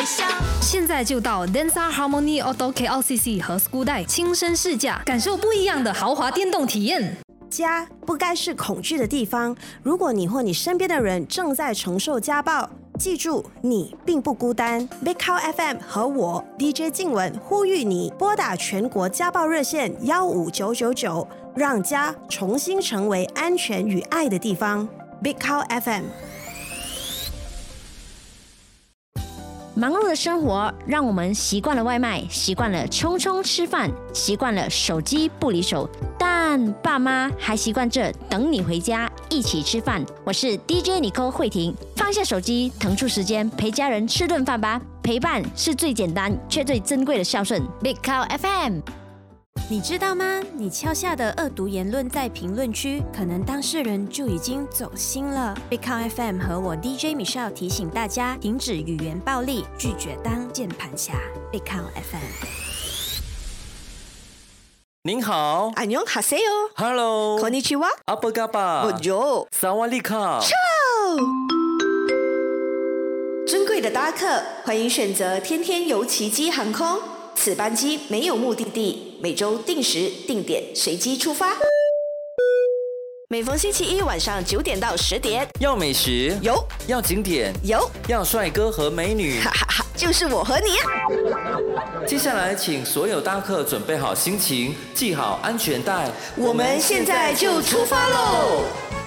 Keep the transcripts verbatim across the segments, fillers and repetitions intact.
现在就到 Densar Harmony Auto K L C C 和 Skudai 亲身试驾，感受不一样的豪华电动体验。 家不该是恐惧的地方。如果你或你身边的人正在承受家暴，记住，你并不孤单。Big Cow F M 和我 D J 静雯呼吁你拨打全国家暴热线幺五九九九，让家重新成为安全与爱的地方。Big Cow F M。 忙碌的生活让我们习惯了外卖，习惯了匆匆吃饭，习惯了手机不离手，但爸妈还习惯着等你回家一起吃饭。我是 D J Nicole 慧婷，放下手机，腾出时间陪家人吃顿饭吧。陪伴是最简单却最珍贵的孝顺。Big Cow F M。 你知道吗？你敲下的恶毒言论在评论区，可能当事人就已经走心了。Big Cow F M 和我 D J Michelle 提醒大家，停止语言暴力，拒绝当键盘侠。Big Cow F M。 您好， 안녕하세요。 Hello， こんにちは。 阿波嘎巴， Bonjour， 萨瓦利卡。 尊贵的搭客，欢迎选择天天游奇迹航空。此班机没有目的地，每周定时定点随机出发。每逢星期一晚上九点到十点， 要美食有， 要景点有， 要帅哥和美女， 哈哈哈，就是我和你啊！ 接下来，请所有搭客准备好心情，系好安全带， 我们现在就出发喽！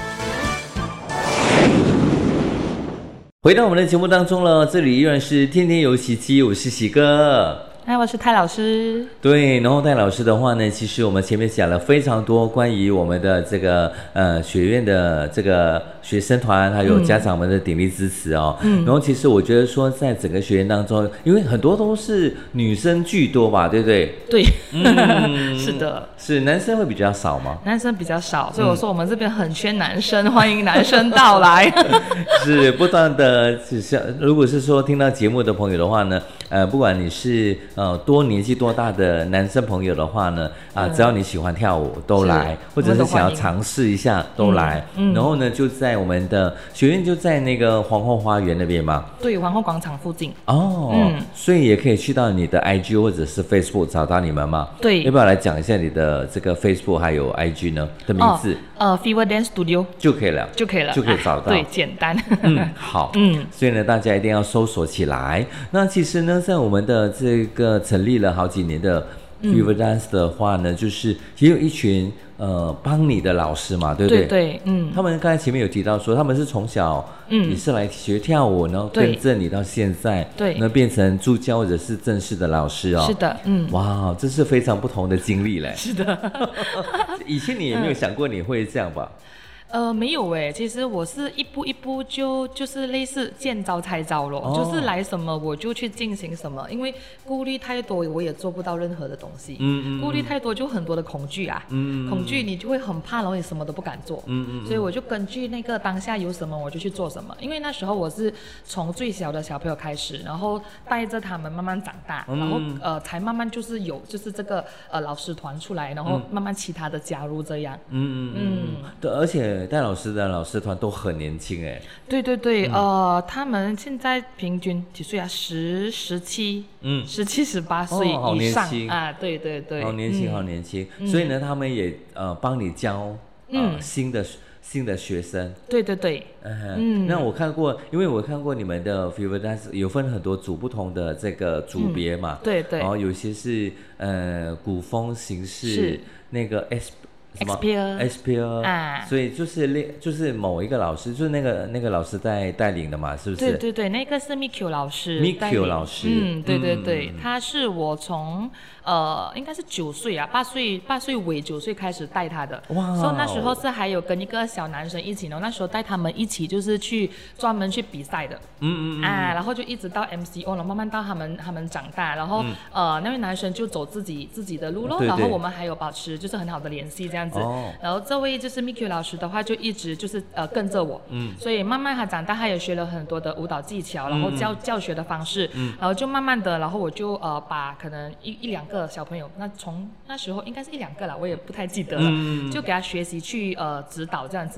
回到我们的节目当中了，这里依然是天天游奇迹，我是喜哥。 嗨，我是泰老师。 对，然后戴老师的话呢，其实我们前面讲了非常多关于我们的这个呃学院的这个学生团，还有家长们的鼎力支持哦。嗯。然后其实我觉得说，在整个学院当中，因为很多都是女生居多吧，对不对？ 对， 嗯、 是的。 是男生会比较少吗？ 男生比较少，所以我说我们这边很缺男生，嗯、欢迎男生到来。是不断的，只是如果是说听到节目的朋友的话呢，呃，不管你是呃，多年纪多大的男生朋友的话呢，啊、呃，只要你喜欢跳舞都来，或者是想要尝试一下都来。嗯嗯、然后呢，就在我们的学院就在那个皇后花园那边嘛。 对，皇后广场附近。 哦，嗯，所以也可以去到你的 I G 或者是 Facebook 找到你们嘛。 对， 要不要来讲一下你的这个 Facebook 还有 I G 呢的名字？ 哦、呃 ，Fever Dance Studio 就可以了， 就可以了， 就可以找到。 啊、对，简单。 嗯，好。嗯，所以呢，大家一定要搜索起来。那其实呢，在我们的这个成立了好几年的 Fever Dance 的话呢，嗯、就是也有一群呃帮你的老师嘛，对不对？ 对对，嗯。 他们刚才前面有提到说，他们是从小嗯也是来学跳舞，然后跟着你到现在，对，那变成助教或者是正式的老师哦。 是的，嗯。 哇，这是非常不同的经历嘞。 是的。 以前你也没有想过你会这样吧？ 呃，没有诶，其实我是一步一步就就是类似见招拆招咯，哦、就是来什么我就去进行什么，因为顾虑太多，我也做不到任何的东西。嗯嗯。顾虑太多就很多的恐惧啊，嗯, 嗯恐惧你就会很怕，然后你什么都不敢做。嗯 嗯, 嗯。所以我就根据那个当下有什么我就去做什么，因为那时候我是从最小的小朋友开始，然后带着他们慢慢长大，嗯、然后呃才慢慢就是有就是这个呃老师团出来，然后慢慢其他的加入这样。嗯嗯嗯。 嗯对，而且戴老师的老师团都很年轻哎。 对对对，嗯、呃，他们现在平均几岁啊？十、十七，嗯，十七、十八岁以上、哦、啊，对对对， 好年轻，嗯、好年轻。所以呢，他们也呃帮你教呃、嗯、新的新的学生。 对对对， 嗯，嗯那我看过，因为我看过你们的 Fever Dance 有分很多组不同的这个组别嘛， 嗯、对对， 然后有些是呃古风形式，那个 S。 X P R，X P R， 啊，所以就是那，就是某一个老师，就是那个那个老师在带领的嘛，是不是？ 对对对，那个是 Mikio 老师 ，Mikio 老师， 嗯，对对对，嗯、他是我从呃应该是九岁啊，八岁八岁尾九岁开始带他的，哇，所以那时候是还有跟一个小男生一起呢，那时候带他们一起就是去专门去比赛的，嗯嗯嗯，啊，然后就一直到 M C O 了，慢慢到他们他们长大，然后、嗯、呃那位男生就走自己自己的路咯，然后我们还有保持就是很好的联系这样。哦、然后这位就是 Mikio 老师的话，就一直就是呃跟着我，嗯，所以慢慢他长大，他也学了很多的舞蹈技巧，然后教、嗯、教学的方式，嗯，然后就慢慢的，然后我就呃把可能一一两个小朋友，那从那时候应该是一两个啦，我也不太记得了，嗯、就给他学习去呃指导这样子，哎。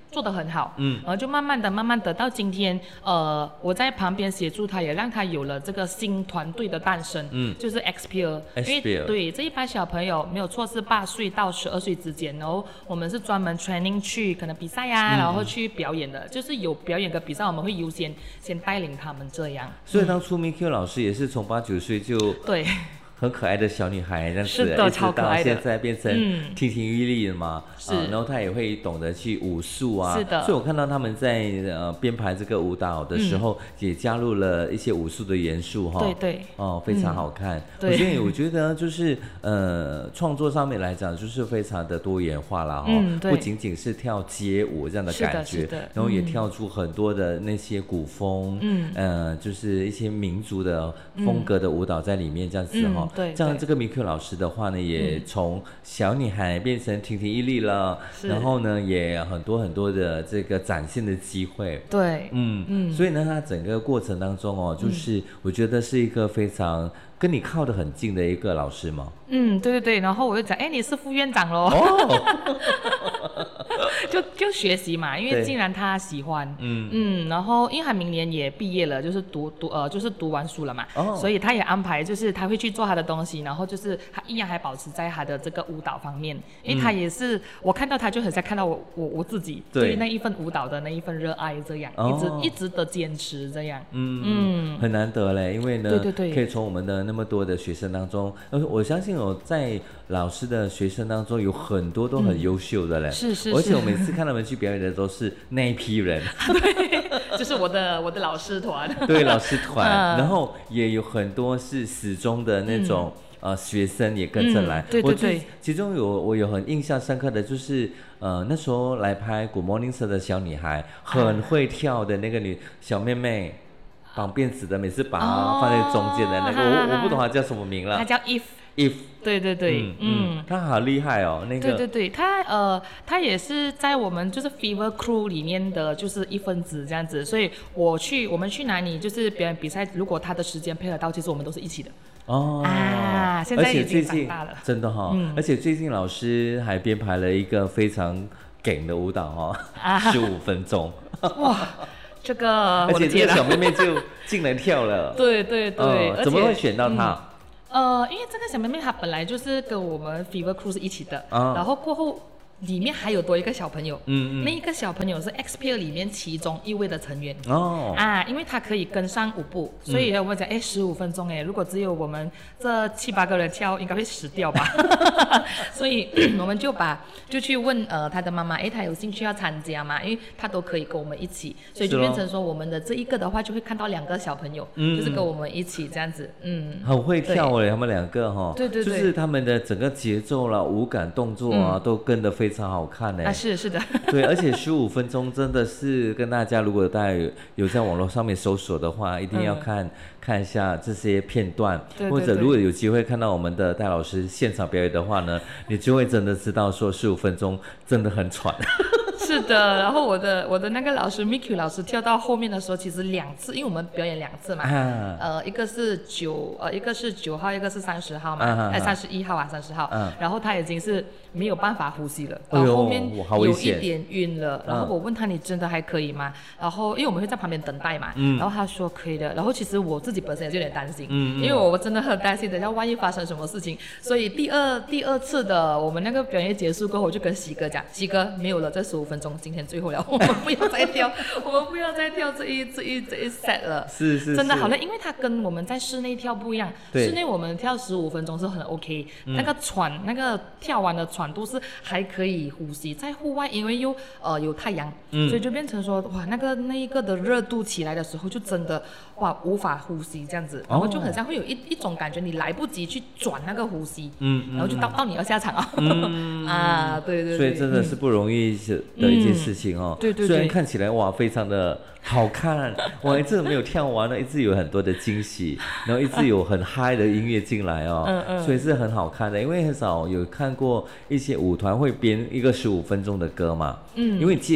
做得很好，嗯，然后就慢慢的、慢慢的到今天，呃，我在旁边协助他，也让他有了这个新团队的诞生，嗯，就是 X P L， 因为对这一班小朋友没有错是八岁到十二岁之间，然后我们是专门 training 去可能比赛呀、啊嗯，然后去表演的，就是有表演的比赛，我们会优先先带领他们这样。 所以当初 Mickey 老师也是从八九岁就对。很可爱的小女孩，这样子， 是的，超可爱的。 一直到现在变成亭亭玉立了嘛，是、嗯啊。然后她也会懂得去武术啊， 是的。 所以我看到他们在呃编排这个舞蹈的时候，嗯、也加入了一些武术的元素哈。 对对。 哦，非常好看。 对。 所以我觉得就是呃创作上面来讲，就是非常的多元化啦哈、嗯，不仅仅是跳街舞这样的感觉， 是的， 然后也跳出很多的那些古风，嗯，呃，就是一些民族的风格的舞蹈在里面这样子哈。 嗯对， 这样这个Mickey老师的话呢，也从小女孩变成亭亭玉立了，嗯、然后呢，也很多很多的这个展现的机会。 对， 嗯嗯，所以呢，他整个过程当中哦，就是我觉得是一个非常跟你靠得很近的一个老师嘛。 嗯，对对对，然后我就讲，哎，你是副院长咯。 哦就就学习嘛，因为既然他喜欢，嗯嗯，然后因为他明年也毕业了，就是读读呃就是读完书了嘛，哦、所以他也安排就是他会去做他的东西，然后就是他一样还保持在他的这个舞蹈方面，因为他也是、嗯、我看到他就很像看到我我我自己对于那一份舞蹈的那一份热爱这样，哦、一直一直的坚持这样， 嗯嗯，很难得嘞，因为呢， 对对对， 可以从我们的那么多的学生当中，呃，我相信我在老师的学生当中有很多都很优秀的嘞，嗯、 是是是， 而且我每次看他们去表演的都是那一批人， 对，就是我的我的老师团， 对老师团，嗯、然后也有很多是始终的那种、嗯、呃学生也跟着来， 嗯、对对对， 其中有我有很印象深刻的就是呃那时候来拍《Good Morning Sir》的小女孩，很会跳的那个女小妹妹。绑辫子的，每次把它放在中间的那个，哦、我我不懂它叫什么名了。 它叫 If If。 对对对，嗯，嗯他好厉害哦，那个。 对对对，他呃，他也是在我们就是 Fever Crew 里面的就是一分子这样子，所以我去我们去哪里就是表演比赛，如果他的时间配合到，其实我们都是一起的。哦啊，现在已经长大了， 真的哈、哦嗯，而且最近老师还编排了一个非常梗的舞蹈哈、哦，十五分钟。 哇！这个， 而且这个小妹妹就进来跳了。 对对对、 呃，怎么会选到她？ 嗯、呃，因为这个小妹妹她本来就是跟我们 Fever Crew 是一起的，啊、然后过后里面还有多一个小朋友，嗯嗯，那一个小朋友是 X P L 里面其中一位的成员哦啊，因为他可以跟上舞步，所以我们讲，哎，十五分钟哎，如果只有我们这七八个人跳，应该会死掉吧，所以我们就把就去问呃他的妈妈，哎，他有兴趣要参加吗？因为他都可以跟我们一起，所以就变成说我们的这一个的话，就会看到两个小朋友，嗯、就是跟我们一起这样子，嗯， 很会跳哎，他们两个哈， 对对对， 就是他们的整个节奏啦、舞感、动作啊，嗯、都跟得非。非常好看呢、欸、 啊，是是的， 对，而且十五分钟真的是跟大家，如果大家有有在网络上面搜索的话，一定要看、嗯、看一下这些片段， 对对对， 或者如果有机会看到我们的戴老师现场表演的话呢，你就会真的知道说十五分钟真的很喘。 是的，然后我的我的那个老师 Mickey 老师跳到后面的时候，其实两次，因为我们表演两次嘛，啊、呃，一个是九呃，一个是九号，一个是三十号嘛，啊、哎，三十一号啊，三十号、啊，然后他已经是没有办法呼吸了，然后后面有一点晕了，然后我问他你真的还可以吗？然后因为我们会在旁边等待嘛，嗯、然后他说可以的，然后其实我自己本身也是有点担心，嗯、因为我真的很担心，等下万一发生什么事情，所以第二第二次的我们那个表演结束过后，我就跟喜哥讲，喜哥没有了，这十五分钟。今天最后了，我们不要再跳，我们不要再跳这一这一这一 set 了。 是是是， 真的好累，因为它跟我们在室内跳不一样。室内我们跳十五分钟是很 OK，、嗯、那个喘，那个跳完的喘度是还可以呼吸。在户外，因为又呃有太阳、嗯，所以就变成说哇，那个那一个的热度起来的时候，就真的哇无法呼吸这样子，然后就很像会有一、哦、一种感觉，你来不及去转那个呼吸，嗯，然后就到、嗯、到你要下场啊，嗯、啊，对对对， 所以真的是不容易的一件事情哦， 嗯、对对对， 虽然看起来哇非常的好看，哇一直没有跳完了，一直有很多的惊喜，然后一直有很嗨的音乐进来哦，嗯嗯，所以是很好看的，因为很少有看过一些舞团会编一个十五分钟的歌嘛，嗯，因为基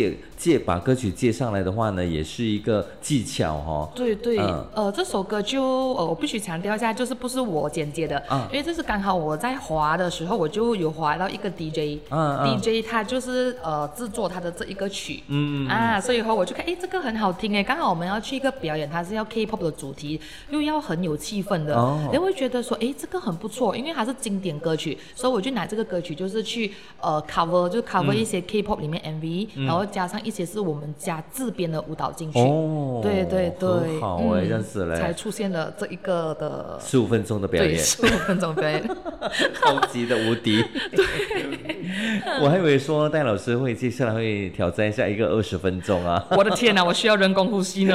借把歌曲借上来的话呢，也是一个技巧哦。 对对， 嗯、 呃，这首歌就呃，我必须强调一下，就是不是我剪接的，嗯、因为这是刚好我在滑的时候，我就有滑到一个 D J，嗯嗯、D J 他就是呃制作他的这一个曲，嗯啊，所以后我就看，哎，这个很好听哎，刚好我们要去一个表演，它是要 K-pop 的主题，又要很有气氛的，哦，然后我觉得说，哎，这个很不错，因为它是经典歌曲，所以我就拿这个歌曲就是去呃 cover， 就 cover 一些 K-pop 里面 M V，嗯、然后加上一些是我们家自编的舞蹈进去，哦，对对对， 很好哎，嗯、这样子嘞， 才出现了这一个的十五分钟的表演， 对，十五分钟表演， 超级的无敌， 对， 我还以为说戴老师会接下来会挑战一下一个二十分钟啊， 我的天哪，我需要人工呼吸呢。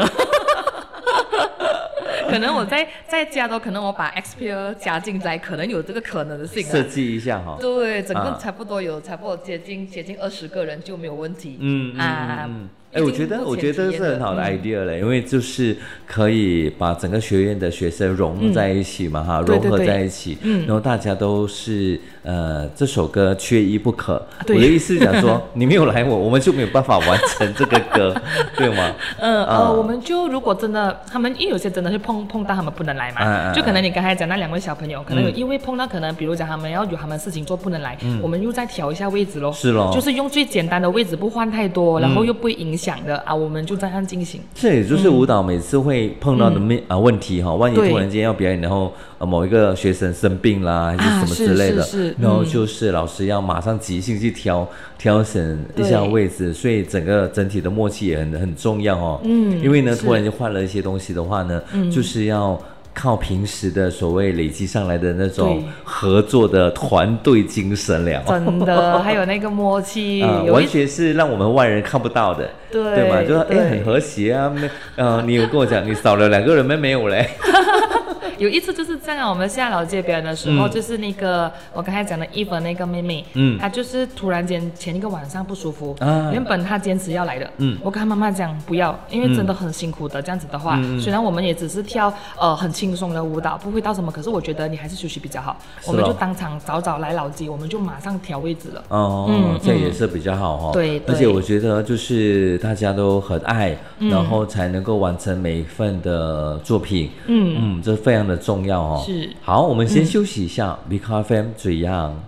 可能我在在家都可能我把 X P R 加进来，可能有这个可能性、啊。 设计一下哈。 对，整个差不多有、啊、差不多接近接近二十个人就没有问题。嗯嗯啊。嗯哎，我觉得我觉得是很好的 idea 嘞，嗯、因为就是可以把整个学院的学生融入在一起嘛，哈、嗯，融合在一起，嗯，然后大家都是呃这首歌缺一不可。我的意思是讲说，你没有来我，我们就没有办法完成这个歌，对吗？ 嗯呃，呃，我们就如果真的他们，因为有些真的是碰碰到他们不能来嘛，嗯、就可能你刚才讲那两位小朋友，可能有因为碰到可能比如讲他们要有他们事情做不能来，嗯、我们又再调一下位置咯， 是咯， 就是用最简单的位置，不换太多，然后又不会影响的啊，我们就这样进行。 这也就是舞蹈每次会碰到的面、嗯、啊问题哈，万一突然间要表演，然后呃某一个学生生病啦，还是什么之类的，啊、是是是然后就是老师要马上即兴去挑挑选一下位置，所以整个整体的默契也很很重要哦。嗯，因为呢突然间换了一些东西的话呢，嗯、就是要靠平时的所谓累积上来的那种合作的团队精神了， 真的，还有那个默契， 呃、完全是让我们外人看不到的， 对对吧？就说哎很和谐啊，没呃你有跟我讲你少了两个人没没有嘞。 有一次就是这样，我们下老街表演的时候，嗯、就是那个我刚才讲的伊芙那个妹妹，嗯，她就是突然间前一个晚上不舒服，啊、原本她坚持要来的，嗯，我跟她妈妈讲不要，因为真的很辛苦的，嗯、这样子的话，嗯、虽然我们也只是跳呃很轻松的舞蹈，不会到什么，可是我觉得你还是休息比较好，我们就当场早早来老街，我们就马上调位置了， 哦，嗯，这也是比较好哈， 对， 而且我觉得就是大家都很爱，嗯、然后才能够完成每一份的作品，嗯嗯，这非常的重要哦。 是， 好，我们先休息一下，B K F M 最样。